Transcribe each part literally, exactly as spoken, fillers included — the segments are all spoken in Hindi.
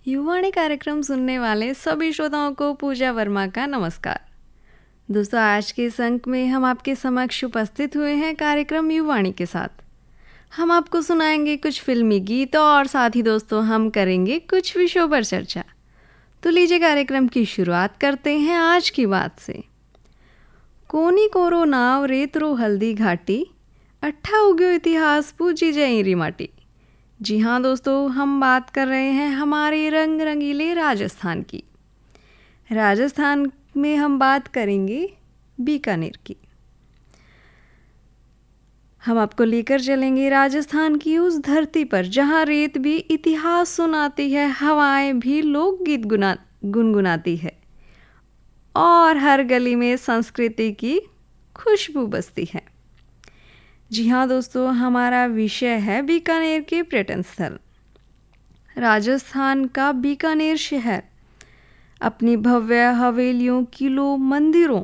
युवाणी कार्यक्रम सुनने वाले सभी श्रोताओं को पूजा वर्मा का नमस्कार। दोस्तों, आज के इस अंक में हम आपके समक्ष उपस्थित हुए हैं कार्यक्रम युवाणी के साथ। हम आपको सुनाएंगे कुछ फिल्मी गीत और साथ ही दोस्तों हम करेंगे कुछ विषयों पर चर्चा। तो लीजिए कार्यक्रम की शुरुआत करते हैं आज की बात से। कोनी कोरो नाव रेतरो हल्दी घाटी, अट्ठा उग्यो इतिहास पूजी जयरी माटी। जी हाँ दोस्तों, हम बात कर रहे हैं हमारे रंग रंगीले राजस्थान की। राजस्थान में हम बात करेंगे बीकानेर की। हम आपको लेकर चलेंगे राजस्थान की उस धरती पर जहाँ रेत भी इतिहास सुनाती है, हवाएं भी लोकगीत गुना गुनगुनाती है और हर गली में संस्कृति की खुशबू बसती है। जी हाँ दोस्तों, हमारा विषय है बीकानेर के पर्यटन स्थल। राजस्थान का बीकानेर शहर अपनी भव्य हवेलियों, किलों, मंदिरों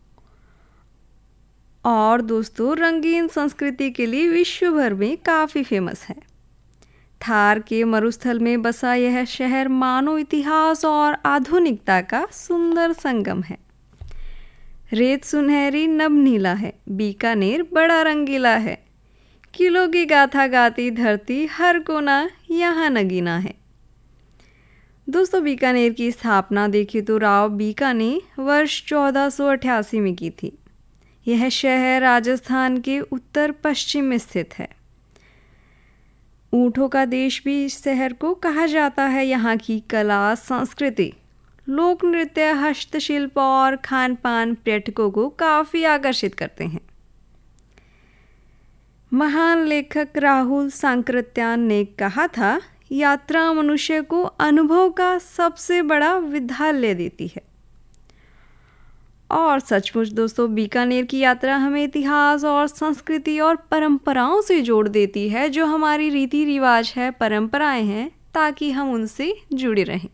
और दोस्तों रंगीन संस्कृति के लिए विश्व भर में काफ़ी फेमस है। थार के मरुस्थल में बसा यह शहर मानव इतिहास और आधुनिकता का सुंदर संगम है। रेत सुनहरी नभनीला है, बीकानेर बड़ा रंगीला है। किलों की गाथा गाती धरती, हर कोना यहाँ नगीना है। दोस्तों, बीकानेर की स्थापना देखें तो राव बीका ने वर्ष चौदह सौ अट्ठासी में की थी। यह शहर राजस्थान के उत्तर पश्चिम में स्थित है। ऊँटों का देश भी इस शहर को कहा जाता है। यहाँ की कला, संस्कृति, लोक नृत्य, हस्तशिल्प और खान पान पर्यटकों को काफ़ी आकर्षित करते हैं। महान लेखक राहुल सांकृत्यान ने कहा था, यात्रा मनुष्य को अनुभव का सबसे बड़ा विद्यालय देती है। और सचमुच दोस्तों, बीकानेर की यात्रा हमें इतिहास और संस्कृति और परंपराओं से जोड़ देती है। जो हमारी रीति रिवाज है, परंपराएं हैं, ताकि हम उनसे जुड़े रहें।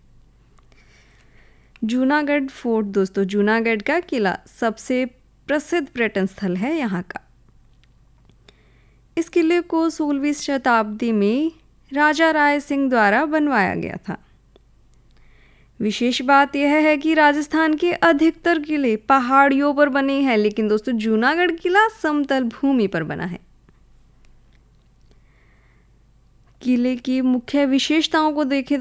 जूनागढ़ फोर्ट दोस्तों, जूनागढ़ का किला सबसे प्रसिद्ध पर्यटन स्थल है यहाँ का। इस किले को सोलहवीं शताब्दी में राजा राय सिंह द्वारा बनवाया गया था। विशेष बात यह है कि राजस्थान के अधिकतर किले पहाड़ियों पर बने हैं, लेकिन दोस्तों जूनागढ़ किला समतल भूमि पर बना है। किले की मुख्य विशेषताओं को देखें